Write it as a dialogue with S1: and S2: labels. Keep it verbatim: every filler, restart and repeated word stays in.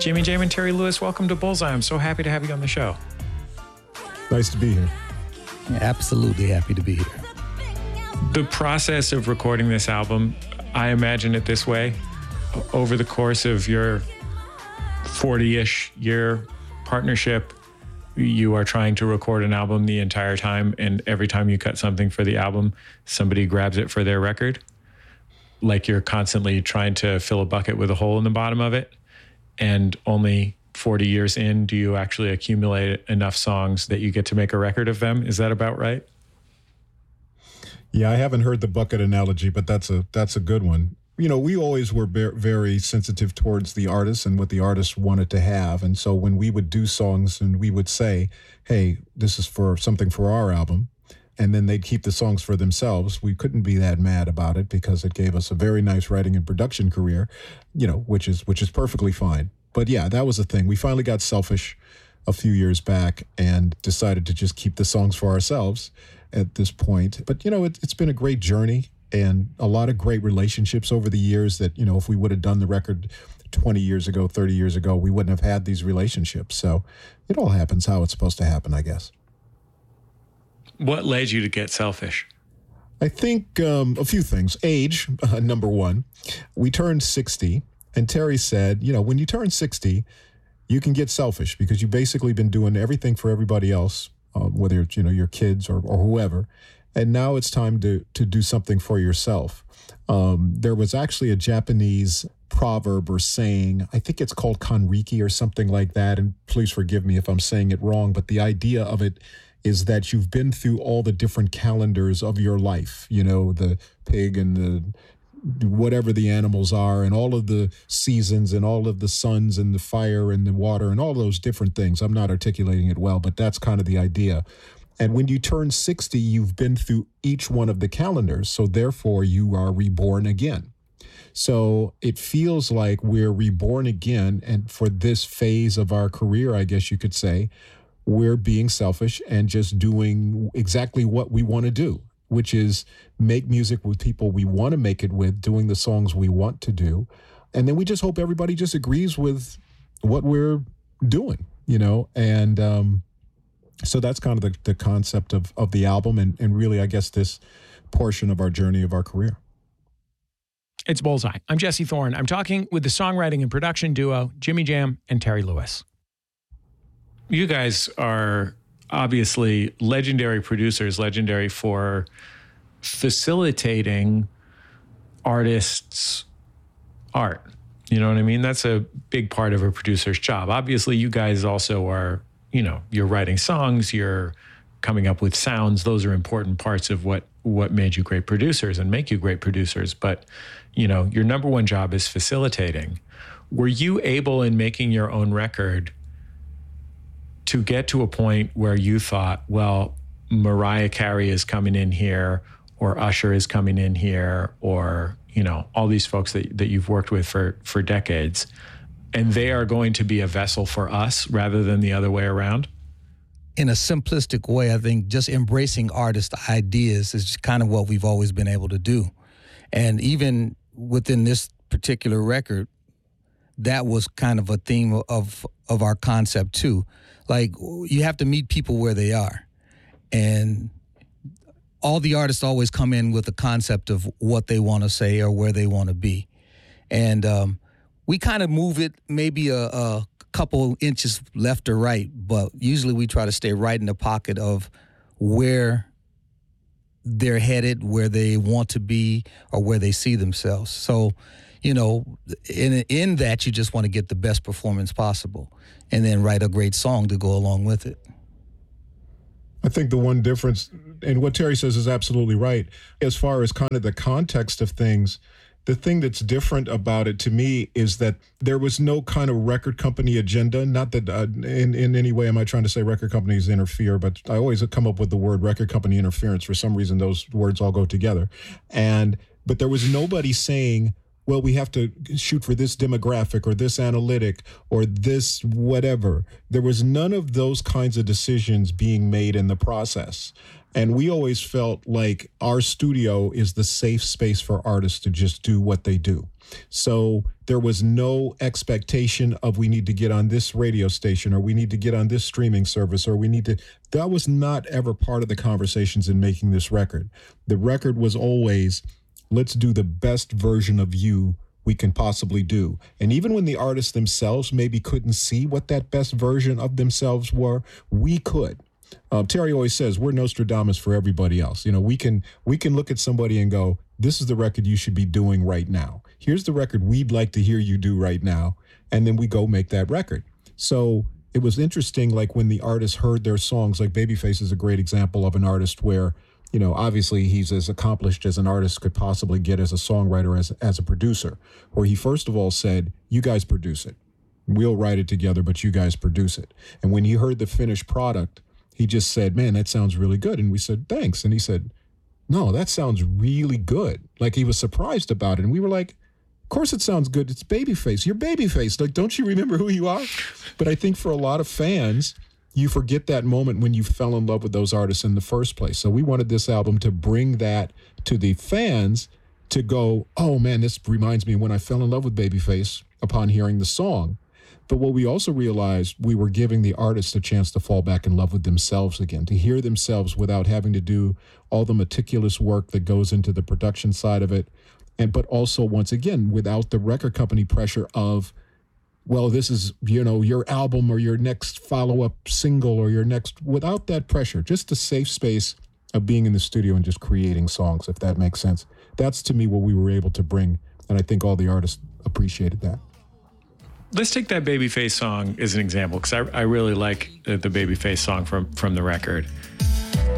S1: Jimmy Jam and Terry Lewis, welcome to Bullseye. I'm so happy to have you on the show.
S2: Nice to be here.
S3: Yeah, absolutely happy to be here.
S1: The process of recording this album, I imagine it this way. Over the course of your forty-ish year partnership, you are trying to record an album the entire time, and every time you cut something for the album, somebody grabs it for their record. Like you're constantly trying to fill a bucket with a hole in the bottom of it. And only forty years in, do you actually accumulate enough songs that you get to make a record of them? Is that about right?
S2: Yeah, I haven't heard the bucket analogy, but that's a that's a good one. You know, we always were very sensitive towards the artist and what the artist wanted to have. And so when we would do songs and we would say, hey, this is for something for our album, and then they'd keep the songs for themselves, we couldn't be that mad about it because it gave us a very nice writing and production career, you know, which is which is perfectly fine. But yeah, that was the thing. We finally got selfish a few years back and decided to just keep the songs for ourselves at this point. But, you know, it, it's been a great journey and a lot of great relationships over the years that, you know, if we would have done the record twenty years ago, thirty years ago, we wouldn't have had these relationships. So it all happens how it's supposed to happen, I guess.
S1: What led you to get selfish?
S2: I think um, a few things. Age, uh, number one. We turned sixty, and Terry said, you know, when you turn sixty, you can get selfish because you've basically been doing everything for everybody else, uh, whether it's, you know, your kids or, or whoever. And now it's time to to do something for yourself. Um, there was actually a Japanese proverb or saying, I think it's called kanriki or something like that, and please forgive me if I'm saying it wrong, but the idea of it is that you've been through all the different calendars of your life, you know, the pig and the whatever the animals are and all of the seasons and all of the suns and the fire and the water and all those different things. I'm not articulating it well, but that's kind of the idea. And when you turn sixty, you've been through each one of the calendars, so therefore you are reborn again. So it feels like we're reborn again, and for this phase of our career, I guess you could say, we're being selfish and just doing exactly what we want to do, which is make music with people we want to make it with, doing the songs we want to do. And then we just hope everybody just agrees with what we're doing, you know? And um, so that's kind of the, the concept of, of the album and, and really, I guess, this portion of our journey of our career.
S1: It's Bullseye. I'm Jesse Thorne. I'm talking with the songwriting and production duo, Jimmy Jam and Terry Lewis. You guys are obviously legendary producers, legendary for facilitating artists' art. You know what I mean? That's a big part of a producer's job. Obviously, you guys also are, you know, you're writing songs, you're coming up with sounds. Those are important parts of what, what made you great producers and make you great producers. But, you know, your number one job is facilitating. Were you able, in making your own record, to get to a point where you thought, well, Mariah Carey is coming in here, or Usher is coming in here, or, you know, all these folks that, that you've worked with for, for decades, and they are going to be a vessel for us rather than the other way around?
S3: In a simplistic way, I think just embracing artist ideas is just kind of what we've always been able to do. And even within this particular record, that was kind of a theme of of our concept too. Like, you have to meet people where they are. And all the artists always come in with a concept of what they want to say or where they want to be. And um, we kind of move it maybe a, a couple inches left or right, but usually we try to stay right in the pocket of where they're headed, where they want to be, or where they see themselves. So, you know, in in that, you just want to get the best performance possible and then write a great song to go along with it.
S2: I think the one difference, and what Terry says is absolutely right, as far as kind of the context of things, the thing that's different about it to me is that there was no kind of record company agenda. Not that uh, in, in any way am I trying to say record companies interfere, but I always come up with the word record company interference. For some reason, those words all go together. And but there was nobody saying, well, we have to shoot for this demographic or this analytic or this whatever. There was none of those kinds of decisions being made in the process. And we always felt like our studio is the safe space for artists to just do what they do. So there was no expectation of we need to get on this radio station or we need to get on this streaming service or we need to. That was not ever part of the conversations in making this record. The record was always, let's do the best version of you we can possibly do. And even when the artists themselves maybe couldn't see what that best version of themselves were, we could. Uh, Terry always says we're Nostradamus for everybody else. You know, we can we can look at somebody and go, this is the record you should be doing right now. Here's the record we'd like to hear you do right now. And then we go make that record. So it was interesting, like when the artists heard their songs, like Babyface is a great example of an artist where, you know, obviously he's as accomplished as an artist could possibly get as a songwriter, as, as a producer, where he first of all said, you guys produce it. We'll write it together, but you guys produce it. And when he heard the finished product, he just said, man, that sounds really good. And we said, thanks. And he said, no, that sounds really good. Like he was surprised about it. And we were like, of course it sounds good. It's Babyface. You're Babyface. Like, don't you remember who you are? But I think for a lot of fans, you forget that moment when you fell in love with those artists in the first place. So we wanted this album to bring that to the fans to go, oh man, this reminds me when I fell in love with Babyface upon hearing the song. But what we also realized, we were giving the artists a chance to fall back in love with themselves again, to hear themselves without having to do all the meticulous work that goes into the production side of it. And but also, once again, without the record company pressure of, well, this is, you know, your album or your next follow-up single or your next, without that pressure, just a safe space of being in the studio and just creating songs, if that makes sense. That's, to me, what we were able to bring. And I think all the artists appreciated that.
S1: Let's take that Babyface song as an example, because I, I really like the, the Babyface song from, from the record.